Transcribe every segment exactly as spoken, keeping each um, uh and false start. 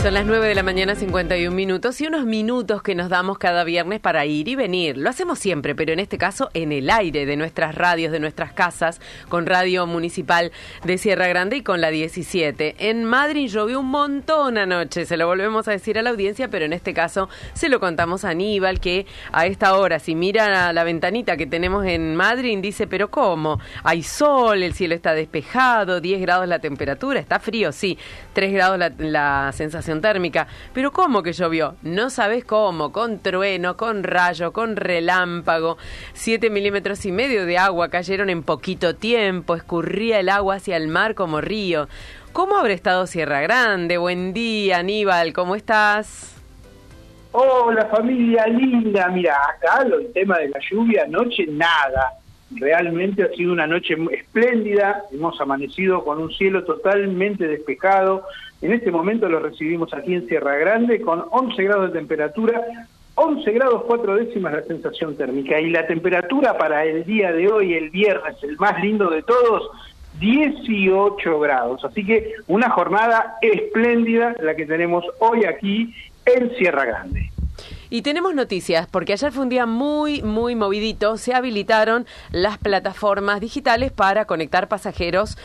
Son las nueve de la mañana, cincuenta y un minutos, y unos minutos que nos damos cada viernes para ir y venir. Lo hacemos siempre, pero en este caso en el aire de nuestras radios, de nuestras casas, con Radio Municipal de Sierra Grande y con la diecisiete. En Madryn llovió un montón anoche, se lo volvemos a decir a la audiencia, pero en este caso se lo contamos a Aníbal, que a esta hora, si mira la ventanita que tenemos en Madryn, dice, pero ¿cómo? Hay sol, el cielo está despejado, diez grados la temperatura, está frío, sí, tres grados la, la sensación térmica, pero ¿cómo que llovió? No sabés cómo, con trueno, con rayo, con relámpago, siete milímetros y medio de agua cayeron en poquito tiempo, escurría el agua hacia el mar como río. ¿Cómo habrá estado Sierra Grande? Buen día, Aníbal, ¿cómo estás? Hola familia linda, mira, acá el tema de la lluvia, anoche nada, realmente ha sido una noche espléndida, hemos amanecido con un cielo totalmente despejado. En este momento lo recibimos aquí en Sierra Grande con once grados de temperatura, once grados cuatro décimas la sensación térmica, y la temperatura para el día de hoy, el viernes, el más lindo de todos, dieciocho grados. Así que una jornada espléndida la que tenemos hoy aquí en Sierra Grande. Y tenemos noticias, porque ayer fue un día muy, muy movidito. Se habilitaron las plataformas digitales para conectar pasajeros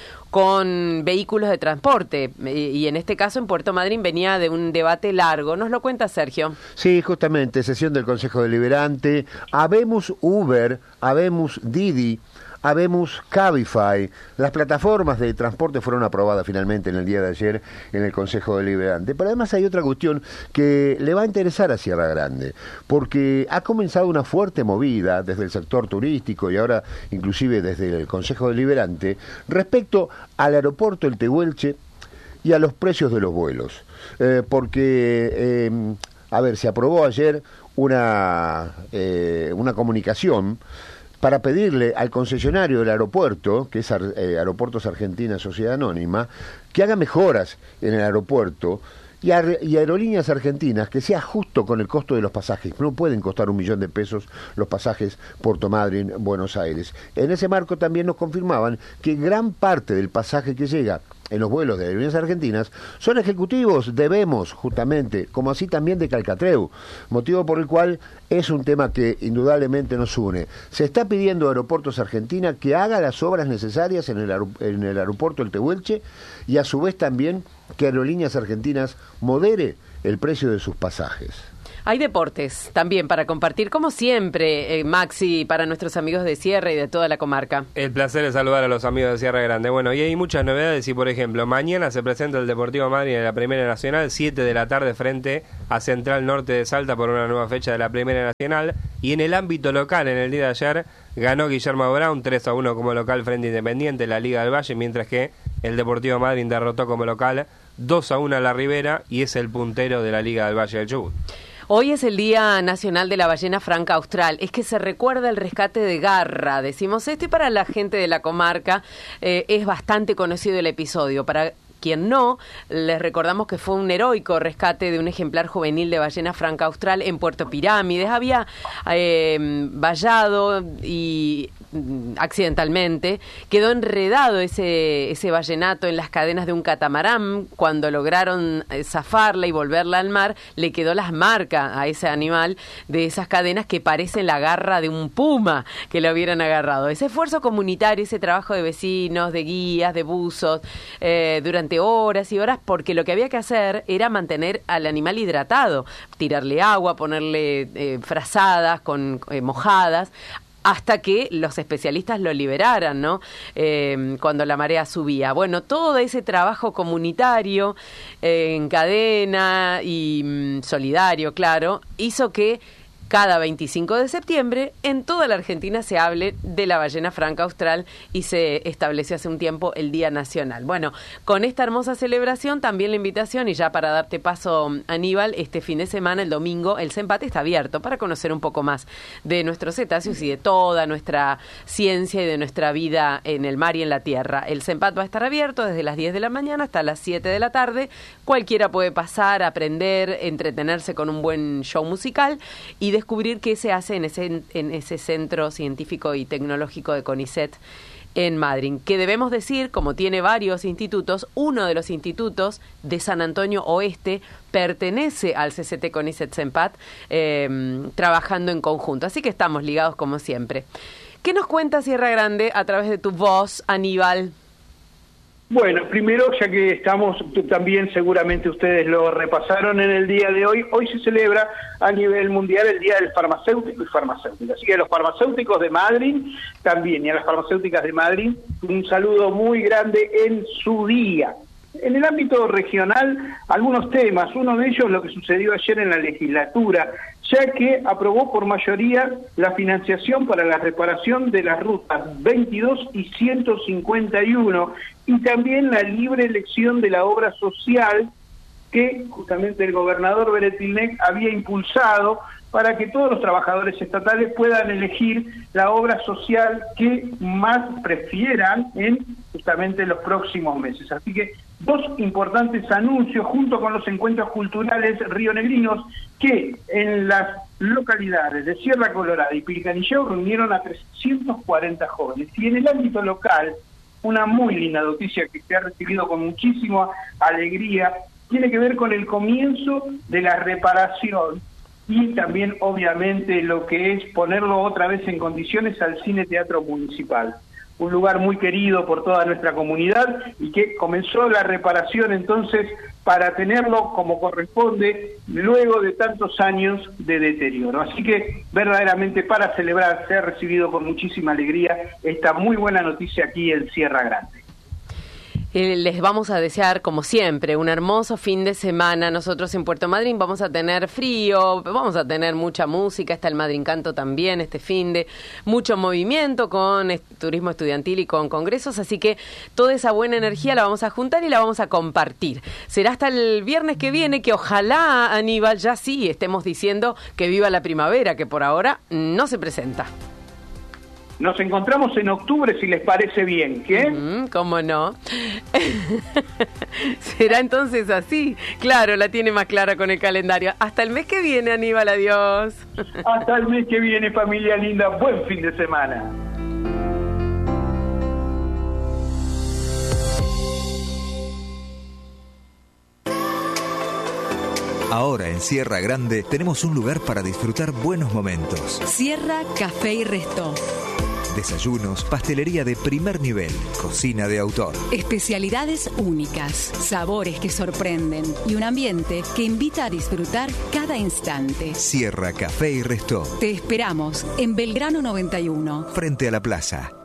con vehículos de transporte. Y en este caso, en Puerto Madryn, venía de un debate largo. ¿Nos lo cuenta Sergio? Sí, justamente, sesión del Consejo Deliberante. Habemos Uber, habemos Didi, habemos Cabify. Las plataformas de transporte fueron aprobadas finalmente en el día de ayer en el Consejo Deliberante. Pero además hay otra cuestión que le va a interesar a Sierra Grande, porque ha comenzado una fuerte movida desde el sector turístico y ahora inclusive desde el Consejo Deliberante respecto al aeropuerto El Tehuelche y a los precios de los vuelos. Eh, porque, eh, a ver, se aprobó ayer una, eh, una comunicación para pedirle al concesionario del aeropuerto, que es eh, Aeropuertos Argentina Sociedad Anónima, que haga mejoras en el aeropuerto y, a, y Aerolíneas Argentinas que sea justo con el costo de los pasajes. No pueden costar un millón de pesos los pasajes Puerto Madryn, Buenos Aires. En ese marco también nos confirmaban que gran parte del pasaje que llega en los vuelos de Aerolíneas Argentinas son ejecutivos, debemos justamente, como así también de Calcatreu, motivo por el cual es un tema que indudablemente nos une. Se está pidiendo a Aeropuertos Argentina que haga las obras necesarias en el, en el aeropuerto El Tehuelche y a su vez también que Aerolíneas Argentinas modere el precio de sus pasajes. Hay deportes también para compartir, como siempre, eh, Maxi, para nuestros amigos de Sierra y de toda la comarca. El placer es saludar a los amigos de Sierra Grande. Bueno, y hay muchas novedades y, por ejemplo, mañana se presenta el Deportivo Madryn en la Primera Nacional, siete de la tarde frente a Central Norte de Salta por una nueva fecha de la Primera Nacional. Y en el ámbito local, en el día de ayer, ganó Guillermo Brown tres a uno como local frente a Independiente en la Liga del Valle, mientras que el Deportivo Madryn derrotó como local dos a uno a la Ribera y es el puntero de la Liga del Valle del Chubut. Hoy es el Día Nacional de la Ballena Franca Austral. Es que se recuerda el rescate de Garra, decimos esto, y para la gente de la comarca eh, es bastante conocido el episodio. Para quien no, les recordamos que fue un heroico rescate de un ejemplar juvenil de ballena franca austral en Puerto Pirámides. Había eh, vallado y accidentalmente quedó enredado ese ese ballenato en las cadenas de un catamarán. Cuando lograron zafarla y volverla al mar, le quedó las marcas a ese animal de esas cadenas que parecen la garra de un puma que lo hubieran agarrado. Ese esfuerzo comunitario, ese trabajo de vecinos, de guías, de buzos, eh, durante horas y horas, porque lo que había que hacer era mantener al animal hidratado, tirarle agua, ponerle eh, frazadas con eh, mojadas, hasta que los especialistas lo liberaran, ¿no? Eh, cuando la marea subía. Bueno, todo ese trabajo comunitario, eh, en cadena y mm, solidario, claro, hizo que cada veinticinco de septiembre en toda la Argentina se hable de la ballena franca austral y se estableció hace un tiempo el Día Nacional. Bueno, con esta hermosa celebración también la invitación, y ya para darte paso, Aníbal, este fin de semana, el domingo, el CENPAT está abierto para conocer un poco más de nuestros cetáceos y de toda nuestra ciencia y de nuestra vida en el mar y en la tierra. El CENPAT va a estar abierto desde las diez de la mañana hasta las siete de la tarde. Cualquiera puede pasar, aprender, entretenerse con un buen show musical y descubrir qué se hace en ese, en ese centro científico y tecnológico de CONICET en Madryn, que debemos decir, como tiene varios institutos, uno de los institutos de San Antonio Oeste pertenece al C C T CONICET CENPAT, eh, trabajando en conjunto. Así que estamos ligados como siempre. ¿Qué nos cuenta Sierra Grande a través de tu voz, Aníbal? Bueno, primero, ya que estamos, también seguramente ustedes lo repasaron en el día de hoy, hoy se celebra a nivel mundial el Día del Farmacéutico y Farmacéutica. Así que a los farmacéuticos de Madryn también, y a las farmacéuticas de Madryn, un saludo muy grande en su día. En el ámbito regional, algunos temas, uno de ellos lo que sucedió ayer en la legislatura, ya que aprobó por mayoría la financiación para la reparación de las rutas veintidós y ciento cincuenta y uno y también la libre elección de la obra social que justamente el gobernador Beretilnec había impulsado para que todos los trabajadores estatales puedan elegir la obra social que más prefieran en justamente los próximos meses. Así que dos importantes anuncios junto con los encuentros culturales rionegrinos que en las localidades de Sierra Colorada y Pilcanillao reunieron a trescientos cuarenta jóvenes. Y en el ámbito local, una muy linda noticia que se ha recibido con muchísima alegría, tiene que ver con el comienzo de la reparación y también obviamente lo que es ponerlo otra vez en condiciones al Cine Teatro Municipal. Un lugar muy querido por toda nuestra comunidad y que comenzó la reparación entonces para tenerlo como corresponde luego de tantos años de deterioro. Así que verdaderamente para celebrar se ha recibido con muchísima alegría esta muy buena noticia aquí en Sierra Grande. Eh, les vamos a desear, como siempre, un hermoso fin de semana. Nosotros en Puerto Madryn vamos a tener frío, vamos a tener mucha música, está el Madryn Canto también este fin de, mucho movimiento con est- turismo estudiantil y con congresos, así que toda esa buena energía la vamos a juntar y la vamos a compartir. Será hasta el viernes que viene que ojalá, Aníbal, ya sí estemos diciendo que viva la primavera, que por ahora no se presenta. Nos encontramos en octubre, si les parece bien. ¿Qué? Mm, ¿Cómo no? Será entonces así. Claro, la tiene más clara con el calendario. Hasta el mes que viene, Aníbal, adiós. Hasta el mes que viene, familia linda. Buen fin de semana. Ahora en Sierra Grande tenemos un lugar para disfrutar buenos momentos. Sierra Café y Resto. Desayunos, pastelería de primer nivel, cocina de autor. Especialidades únicas, sabores que sorprenden y un ambiente que invita a disfrutar cada instante. Sierra Café y Resto. Te esperamos en Belgrano noventa y uno. Frente a la plaza.